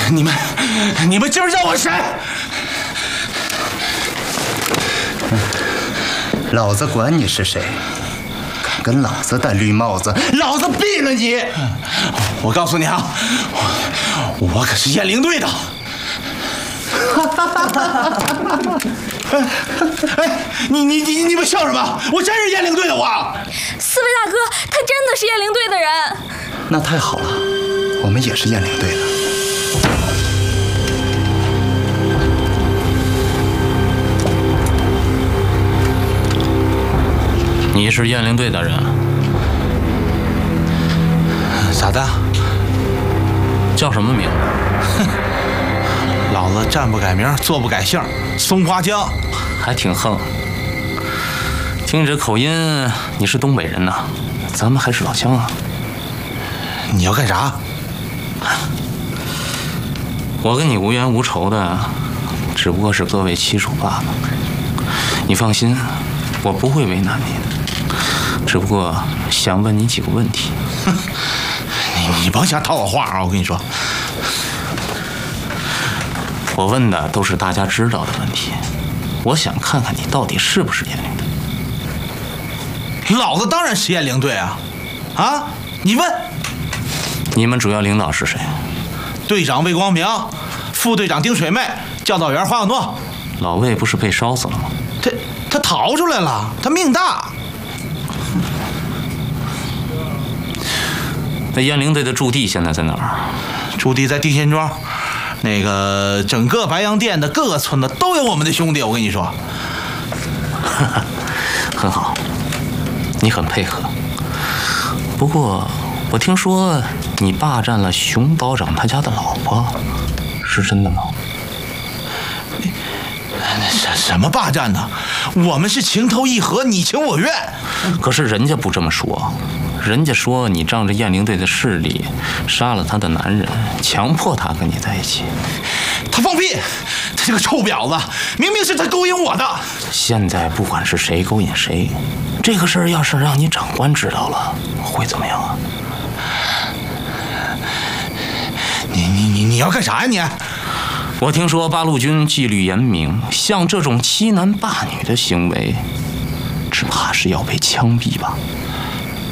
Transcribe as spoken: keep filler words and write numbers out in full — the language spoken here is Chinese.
你们，你们今儿叫我谁？ 老子管你是谁，敢跟老子戴绿帽子，老子毙了你！ 我告诉你啊，我, 我可是雁翎队的。哎哎，你你你你们笑什么？我真是雁翎队的我。 四位大哥，他真的是雁翎队的人。 那太好了，我们也是雁翎队的。 你是雁翎队的人？ 咋的？ 叫什么名？ 老子站不改名，坐不改姓，松花江。 还挺横。听你这口音，你是东北人呐？咱们还是老乡啊。 你要干啥？ 我跟你无冤无仇的，只不过是各为其主罢了。你放心，我不会为难你的。只不过想问你几个问题。 你你甭想套我话啊！我跟你说， 我问的都是大家知道的问题。我想看看你到底是不是雁翎队。 老子当然是雁翎队啊！啊，你问。 你们主要领导是谁？ 队长魏光明，副队长丁水妹，教导员华小诺。 老魏不是被烧死了吗？ 他他逃出来了，他命大。 那雁翎队的驻地现在在哪儿？ 驻地在定县庄，那个整个白洋淀的各个村子都有我们的兄弟。我跟你说， 很好，你很配合。不过我听说你霸占了熊保长他家的老婆，是真的吗？ 什什么霸占呢？我们是情投意合，你情我愿。 可是人家不这么说，人家说你仗着雁翎队的势力，杀了他的男人，强迫他跟你在一起。 他放屁！他这个臭婊子，明明是他勾引我的。 现在不管是谁勾引谁，这个事儿要是让你长官知道了，会怎么样啊？ 你你你你要干啥呀你？ 我听说八路军纪律严明，像这种欺男霸女的行为，只怕是要被枪毙吧。